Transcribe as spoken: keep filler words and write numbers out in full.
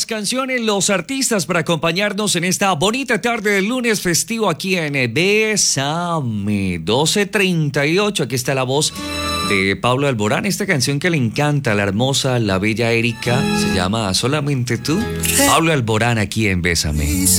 canciones, los artistas para acompañarnos en esta bonita tarde de lunes festivo aquí en Bésame. doce treinta y ocho, aquí está la voz de Pablo Alborán. Esta canción que le encanta a la hermosa, la bella Erika, se llama Solamente tú. Pablo Alborán aquí en Bésame.